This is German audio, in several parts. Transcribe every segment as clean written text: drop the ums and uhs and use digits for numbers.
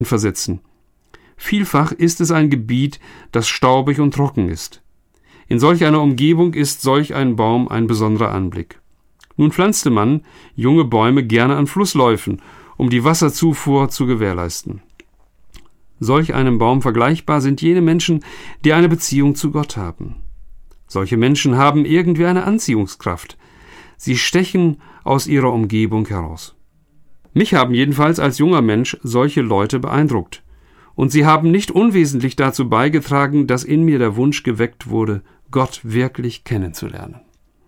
versetzen. Vielfach ist es ein Gebiet, das staubig und trocken ist. In solch einer Umgebung ist solch ein Baum ein besonderer Anblick. Nun pflanzte man junge Bäume gerne an Flussläufen, um die Wasserzufuhr zu gewährleisten. Solch einem Baum vergleichbar sind jene Menschen, die eine Beziehung zu Gott haben. Solche Menschen haben irgendwie eine Anziehungskraft. Sie stechen aus ihrer Umgebung heraus. Mich haben jedenfalls als junger Mensch solche Leute beeindruckt. Und sie haben nicht unwesentlich dazu beigetragen, dass in mir der Wunsch geweckt wurde, Gott wirklich kennenzulernen.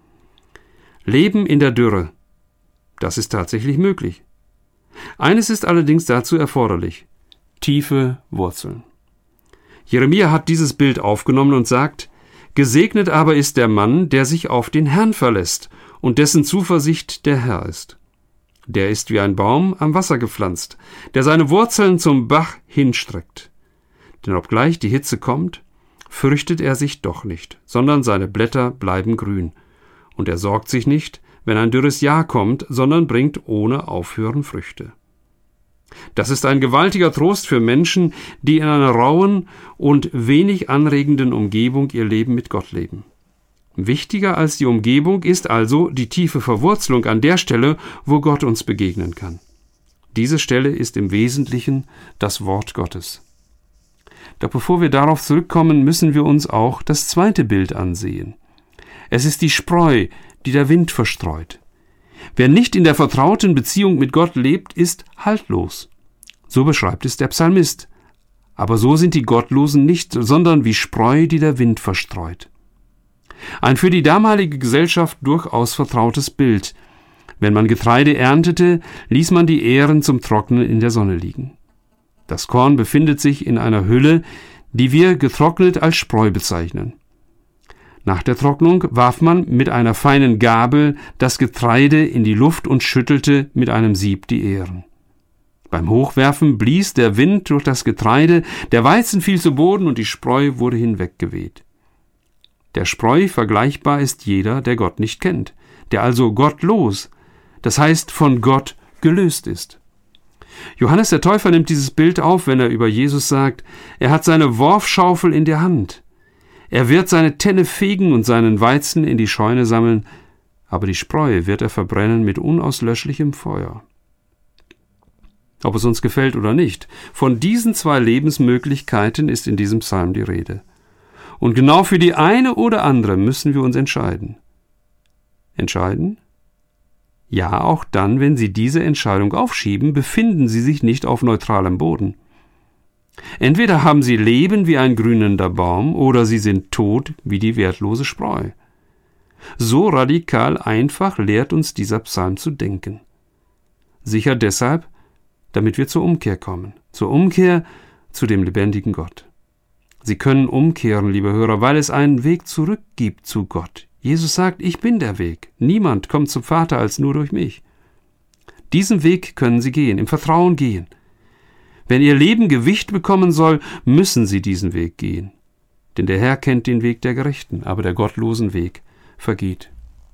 Leben in der Dürre. Das ist tatsächlich möglich. Eines ist allerdings dazu erforderlich: tiefe Wurzeln. Jeremia hat dieses Bild aufgenommen und sagt: Gesegnet aber ist der Mann, der sich auf den Herrn verlässt und dessen Zuversicht der Herr ist. Der ist wie ein Baum am Wasser gepflanzt, der seine Wurzeln zum Bach hinstreckt. Denn obgleich die Hitze kommt, fürchtet er sich doch nicht, sondern seine Blätter bleiben grün. Und er sorgt sich nicht, wenn ein dürres Jahr kommt, sondern bringt ohne Aufhören Früchte. Das ist ein gewaltiger Trost für Menschen, die in einer rauen und wenig anregenden Umgebung ihr Leben mit Gott leben. Wichtiger als die Umgebung ist also die tiefe Verwurzelung an der Stelle, wo Gott uns begegnen kann. Diese Stelle ist im Wesentlichen das Wort Gottes. Doch bevor wir darauf zurückkommen, müssen wir uns auch das zweite Bild ansehen. Es ist die Spreu, die der Wind verstreut. Wer nicht in der vertrauten Beziehung mit Gott lebt, ist haltlos. So beschreibt es der Psalmist. Aber so sind die Gottlosen nicht, sondern wie Spreu, die der Wind verstreut. Ein für die damalige Gesellschaft durchaus vertrautes Bild. Wenn man Getreide erntete, ließ man die Ähren zum Trocknen in der Sonne liegen. Das Korn befindet sich in einer Hülle, die wir getrocknet als Spreu bezeichnen. Nach der Trocknung warf man mit einer feinen Gabel das Getreide in die Luft und schüttelte mit einem Sieb die Ähren. Beim Hochwerfen blies der Wind durch das Getreide, der Weizen fiel zu Boden und die Spreu wurde hinweggeweht. Der Spreu vergleichbar ist jeder, der Gott nicht kennt, der also gottlos, das heißt von Gott gelöst ist. Johannes der Täufer nimmt dieses Bild auf, wenn er über Jesus sagt, er hat seine Worfschaufel in der Hand. Er wird seine Tenne fegen und seinen Weizen in die Scheune sammeln, aber die Spreu wird er verbrennen mit unauslöschlichem Feuer. Ob es uns gefällt oder nicht, von diesen zwei Lebensmöglichkeiten ist in diesem Psalm die Rede. Und genau für die eine oder andere müssen wir uns entscheiden. Entscheiden? Ja, auch dann, wenn Sie diese Entscheidung aufschieben, befinden Sie sich nicht auf neutralem Boden. Entweder haben Sie Leben wie ein grünender Baum oder Sie sind tot wie die wertlose Spreu. So radikal einfach lehrt uns dieser Psalm zu denken. Sicher deshalb, damit wir zur Umkehr kommen, zur Umkehr zu dem lebendigen Gott. Sie können umkehren, liebe Hörer, weil es einen Weg zurück gibt zu Gott. Jesus sagt, ich bin der Weg. Niemand kommt zum Vater als nur durch mich. Diesen Weg können Sie gehen, im Vertrauen gehen. Wenn Ihr Leben Gewicht bekommen soll, müssen Sie diesen Weg gehen. Denn der Herr kennt den Weg der Gerechten, aber der gottlosen Weg vergeht.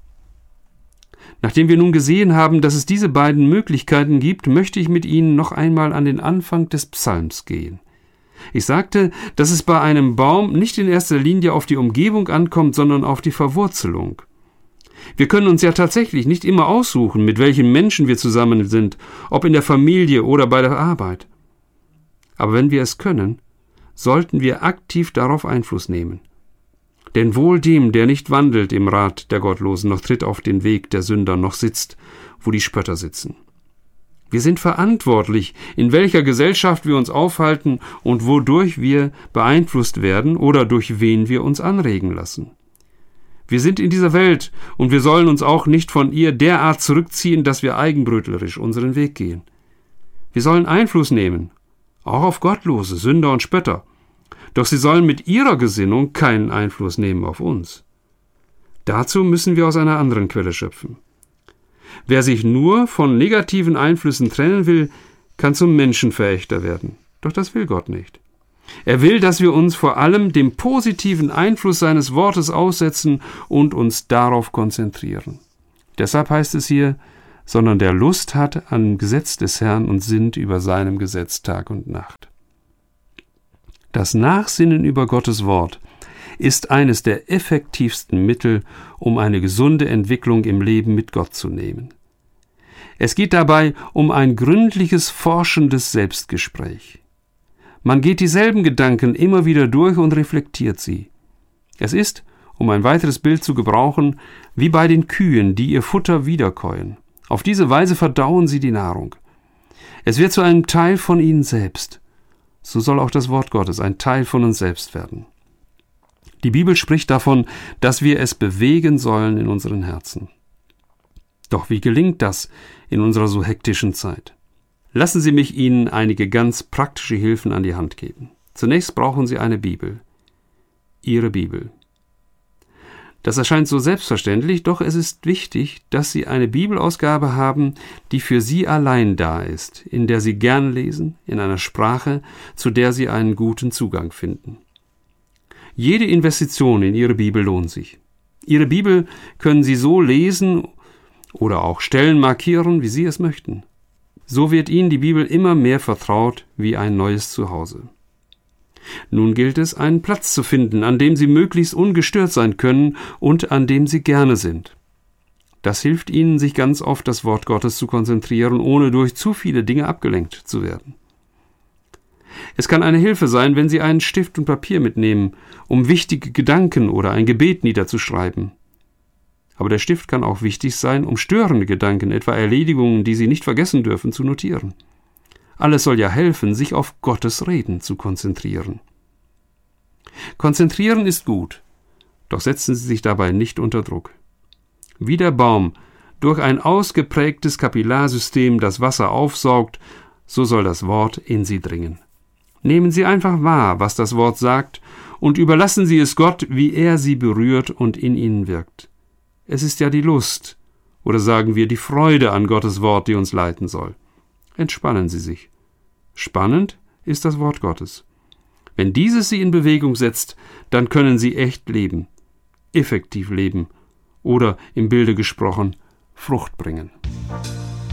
Nachdem wir nun gesehen haben, dass es diese beiden Möglichkeiten gibt, möchte ich mit Ihnen noch einmal an den Anfang des Psalms gehen. Ich sagte, dass es bei einem Baum nicht in erster Linie auf die Umgebung ankommt, sondern auf die Verwurzelung. Wir können uns ja tatsächlich nicht immer aussuchen, mit welchen Menschen wir zusammen sind, ob in der Familie oder bei der Arbeit. Aber wenn wir es können, sollten wir aktiv darauf Einfluss nehmen. Denn wohl dem, der nicht wandelt im Rat der Gottlosen, noch tritt auf den Weg der Sünder, noch sitzt, wo die Spötter sitzen. Wir sind verantwortlich, in welcher Gesellschaft wir uns aufhalten und wodurch wir beeinflusst werden oder durch wen wir uns anregen lassen. Wir sind in dieser Welt und wir sollen uns auch nicht von ihr derart zurückziehen, dass wir eigenbrötlerisch unseren Weg gehen. Wir sollen Einfluss nehmen, auch auf Gottlose, Sünder und Spötter. Doch sie sollen mit ihrer Gesinnung keinen Einfluss nehmen auf uns. Dazu müssen wir aus einer anderen Quelle schöpfen. Wer sich nur von negativen Einflüssen trennen will, kann zum Menschenverächter werden. Doch das will Gott nicht. Er will, dass wir uns vor allem dem positiven Einfluss seines Wortes aussetzen und uns darauf konzentrieren. Deshalb heißt es hier, sondern der Lust hat am Gesetz des Herrn und sinnt über seinem Gesetz Tag und Nacht. Das Nachsinnen über Gottes Wort ist eines der effektivsten Mittel, um eine gesunde Entwicklung im Leben mit Gott zu nehmen. Es geht dabei um ein gründliches, forschendes Selbstgespräch. Man geht dieselben Gedanken immer wieder durch und reflektiert sie. Es ist, um ein weiteres Bild zu gebrauchen, wie bei den Kühen, die ihr Futter wiederkäuen. Auf diese Weise verdauen sie die Nahrung. Es wird zu einem Teil von ihnen selbst. So soll auch das Wort Gottes ein Teil von uns selbst werden. Die Bibel spricht davon, dass wir es bewegen sollen in unseren Herzen. Doch wie gelingt das in unserer so hektischen Zeit? Lassen Sie mich Ihnen einige ganz praktische Hilfen an die Hand geben. Zunächst brauchen Sie eine Bibel. Ihre Bibel. Das erscheint so selbstverständlich, doch es ist wichtig, dass Sie eine Bibelausgabe haben, die für Sie allein da ist, in der Sie gern lesen, in einer Sprache, zu der Sie einen guten Zugang finden. Jede Investition in Ihre Bibel lohnt sich. Ihre Bibel können Sie so lesen oder auch Stellen markieren, wie Sie es möchten. So wird Ihnen die Bibel immer mehr vertraut wie ein neues Zuhause. Nun gilt es, einen Platz zu finden, an dem Sie möglichst ungestört sein können und an dem Sie gerne sind. Das hilft Ihnen, sich ganz auf das Wort Gottes zu konzentrieren, ohne durch zu viele Dinge abgelenkt zu werden. Es kann eine Hilfe sein, wenn Sie einen Stift und Papier mitnehmen, um wichtige Gedanken oder ein Gebet niederzuschreiben. Aber der Stift kann auch wichtig sein, um störende Gedanken, etwa Erledigungen, die Sie nicht vergessen dürfen, zu notieren. Alles soll ja helfen, sich auf Gottes Reden zu konzentrieren. Konzentrieren ist gut, doch setzen Sie sich dabei nicht unter Druck. Wie der Baum durch ein ausgeprägtes Kapillarsystem das Wasser aufsaugt, so soll das Wort in Sie dringen. Nehmen Sie einfach wahr, was das Wort sagt, und überlassen Sie es Gott, wie er Sie berührt und in Ihnen wirkt. Es ist ja die Lust, oder sagen wir die Freude an Gottes Wort, die uns leiten soll. Entspannen Sie sich. Spannend ist das Wort Gottes. Wenn dieses Sie in Bewegung setzt, dann können Sie echt leben, effektiv leben oder im Bilde gesprochen Frucht bringen.